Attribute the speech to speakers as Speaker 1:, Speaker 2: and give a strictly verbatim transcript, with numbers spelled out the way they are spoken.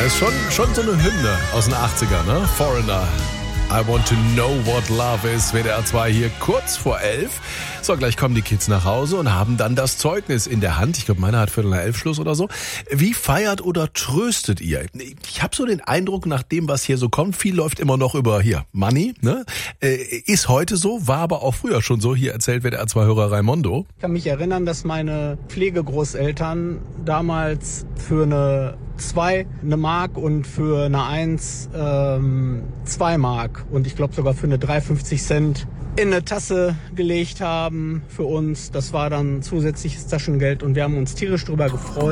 Speaker 1: ist schon, schon so eine Hymne aus den achtziger, ne? Foreigner. I want to know what love is. W D R zwei hier kurz vor elf. So, gleich kommen die Kids nach Hause und haben dann das Zeugnis in der Hand. Ich glaube, meiner hat Viertel nach elf Schluss oder so. Wie feiert oder tröstet ihr? Ich habe so den Eindruck, nach dem, was hier so kommt, viel läuft immer noch über hier Money. Ne? Äh, ist heute so, war aber auch früher schon so. Hier erzählt W D R zwei-Hörer Raimondo.
Speaker 2: Ich kann mich erinnern, dass meine Pflegegroßeltern damals für eine zwei eine Mark und für eine eins ähm, zwei Mark und ich glaube sogar für eine drei fünfzig Cent in eine Tasse gelegt haben für uns. Das war dann zusätzliches Taschengeld und wir haben uns tierisch drüber gefreut.